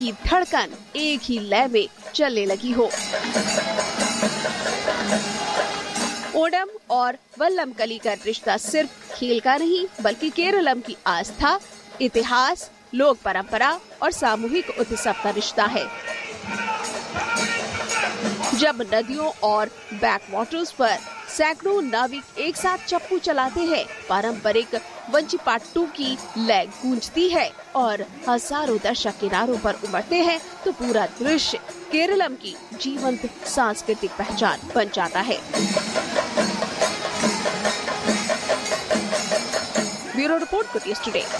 की धड़कन एक ही लय में चलने लगी हो। ओणम और वल्लमकली का रिश्ता सिर्फ खेल का नहीं बल्कि केरलम की आस्था, इतिहास, लोक परंपरा और सामूहिक उत्सव का रिश्ता है। जब नदियों और बैकवाटर्स पर सैकड़ों नाविक एक साथ चप्पू चलाते हैं, पारंपरिक वंचिपाट्टू की लय गूंजती है और हजारों दर्शक किनारों पर उमड़ते हैं, तो पूरा दृश्य केरलम की जीवंत सांस्कृतिक पहचान बन जाता है। Bureau report, good news today.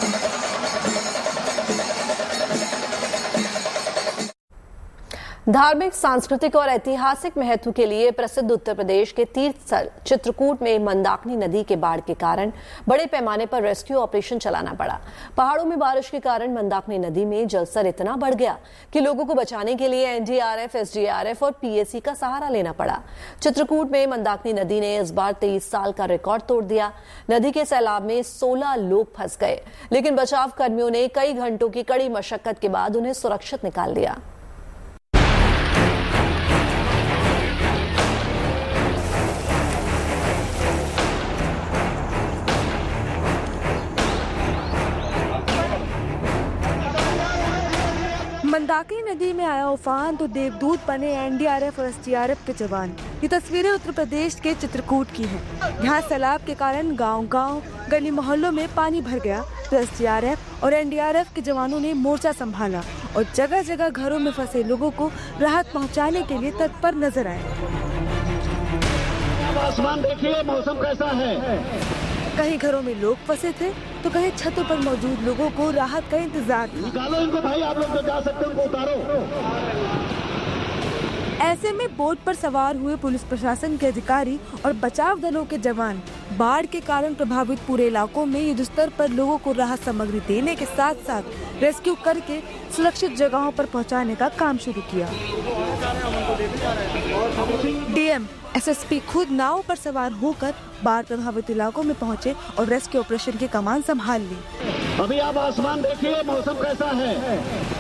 धार्मिक, सांस्कृतिक और ऐतिहासिक महत्व के लिए प्रसिद्ध उत्तर प्रदेश के तीर्थ स्थल चित्रकूट में मंदाकिनी नदी के बाढ़ के कारण बड़े पैमाने पर रेस्क्यू ऑपरेशन चलाना पड़ा। पहाड़ों में बारिश के कारण मंदाकिनी नदी में जलस्तर इतना बढ़ गया कि लोगों को बचाने के लिए एनडीआरएफ, एसडीआरएफ और पीएसी का सहारा लेना पड़ा। चित्रकूट में मंदाकिनी नदी ने इस बार 23 साल का रिकॉर्ड तोड़ दिया। नदी के सैलाब में 16 लोग फंस गए, लेकिन बचाव कर्मियों ने कई घंटों की कड़ी मशक्कत के बाद उन्हें सुरक्षित निकाल लिया। मंदाकिनी नदी में आया उफान तो देवदूत बने एनडीआरएफ और एसडीआरएफ के जवान। ये तस्वीरें उत्तर प्रदेश के चित्रकूट की हैं। यहाँ सैलाब के कारण गांव-गांव, गली मोहल्लों में पानी भर गया, तो एसडीआरएफ और एनडीआरएफ के जवानों ने मोर्चा संभाला और जगह जगह घरों में फंसे लोगों को राहत पहुँचाने के लिए तत्पर नजर आए। आसमान देखिए, मौसम कैसा है। कहीं घरों में लोग फंसे थे तो कहीं छतों पर मौजूद लोगों को राहत का इंतजार था। निकालो इनको भाई, आप लोग जो जा सकते हैं उनको उतारो। ऐसे में बोट पर सवार हुए पुलिस प्रशासन के अधिकारी और बचाव दलों के जवान बाढ़ के कारण प्रभावित पूरे इलाकों में युद्ध स्तर पर लोगों को राहत सामग्री देने के साथ साथ रेस्क्यू करके सुरक्षित जगहों पर पहुंचाने का काम शुरू किया। डीएम, एसएसपी खुद नाव पर सवार होकर बाढ़ प्रभावित इलाकों में पहुंचे और रेस्क्यू ऑपरेशन की कमान संभाल ली। अभी आप आसमान देखिए, मौसम कैसा है।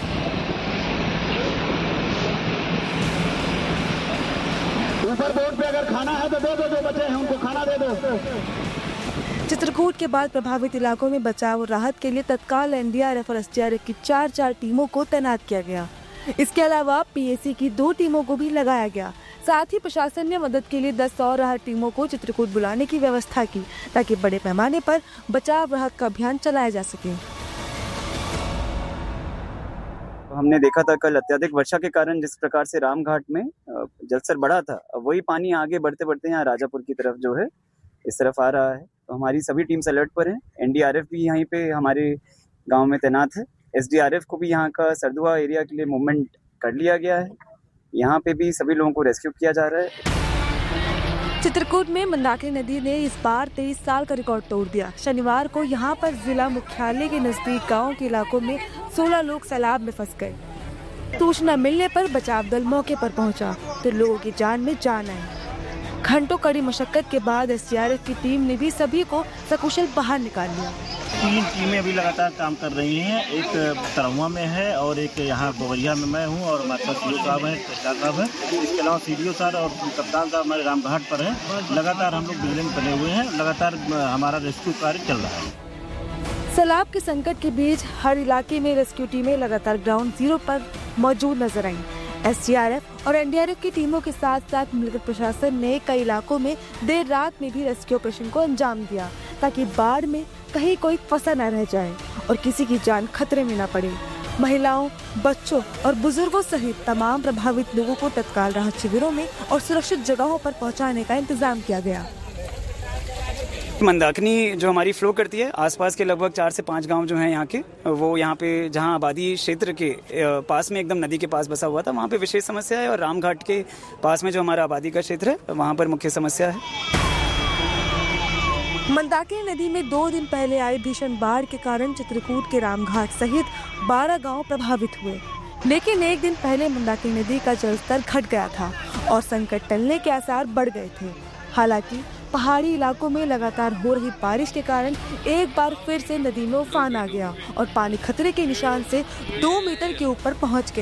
ऊपर बोट पे अगर खाना है तो दे दो, जो बचे हैं उनको खाना दे दो। चित्रकूट के बाद प्रभावित इलाकों में बचाव और राहत के लिए तत्काल एनडीआरएफ और एसडीआरएफ की 4 टीमों को तैनात किया गया। इसके अलावा पीएसी की 2 टीमों को भी लगाया गया। साथ ही प्रशासन ने मदद के लिए 10 और राहत टीमों को चित्रकूट बुलाने की व्यवस्था की, ताकि बड़े पैमाने पर बचाव राहत का अभियान चलाया जा सके। हमने देखा था कल अत्यधिक वर्षा के कारण जिस प्रकार से रामघाट में जलस्तर बढ़ा था, वही पानी आगे बढ़ते बढ़ते यहाँ राजापुर की तरफ जो है इस तरफ आ रहा है। तो हमारी सभी टीम्स अलर्ट पर हैं। एनडीआरएफ भी यहीं पे हमारे गांव में तैनात है। एसडीआरएफ को भी यहाँ का सरदुआ एरिया के लिए मूवमेंट कर लिया गया है। यहाँ पे भी सभी लोगों को रेस्क्यू किया जा रहा है। चित्रकूट में मंदाकिनी नदी ने इस बार 23 साल का रिकॉर्ड तोड़ दिया। शनिवार को यहाँ पर जिला मुख्यालय के नजदीक गाँव के इलाकों में 16 लोग सैलाब में फंस गए। सूचना मिलने पर बचाव दल मौके पर पहुँचा तो लोगों की जान में जान आई। घंटों कड़ी मशक्कत के बाद एसडीआरएफ की टीम ने भी सभी को सकुशल बाहर निकाल लिया। 3 टीमें अभी लगातार काम कर रही हैं। एक तरहुआ में है और एक यहाँ बोवरिया में मैं हूँ और हमारे पास सीओ साहब हैं, तहसीलदार साहब हैं। इसके अलावा सीडीओ सर और कप्तान साहब हमारे रामघाट पर हैं। लगातार हम लोग बिजली में बने हुए हैं। लगातार हमारा रेस्क्यू कार्य चल रहा है। सैलाब के संकट के बीच हर इलाके में रेस्क्यू टीमें लगातार ग्राउंड जीरो पर मौजूद नजर आईं। एसडीआरएफ और एनडीआरएफ की टीमों के साथ साथ मिलकर प्रशासन ने कई इलाकों में देर रात में भी रेस्क्यू ऑपरेशन को अंजाम दिया, ताकि बाढ़ में कहीं कोई फंसा न रह जाए और किसी की जान खतरे में न पड़े। महिलाओं, बच्चों और बुजुर्गों सहित तमाम प्रभावित लोगों को तत्काल राहत शिविरों में और सुरक्षित जगहों पर पहुंचाने का इंतजाम किया गया। मंदाकिनी जो हमारी फ्लो करती है, आसपास के लगभग 4 से 5 गांव जो हैं यहाँ के, वो यहाँ पे जहाँ आबादी क्षेत्र के पास में एकदम नदी के पास बसा हुआ था, वहाँ पे विशेष समस्या है। और रामघाट के पास में जो हमारा आबादी का क्षेत्र है, वहाँ पर मुख्य समस्या है। मंदाकिनी नदी में 2 दिन पहले आई भीषण बाढ़ के कारण चित्रकूट के रामघाट सहित 12 गांव प्रभावित हुए, लेकिन एक दिन पहले मंदाकिनी नदी का जलस्तर घट गया था और संकट टलने के आसार बढ़ गए थे। हालांकि पहाड़ी इलाकों में लगातार हो रही बारिश के कारण एक बार फिर से नदी में उफान आ गया और पानी खतरे के निशान से 2 मीटर के ऊपर पहुंच गया।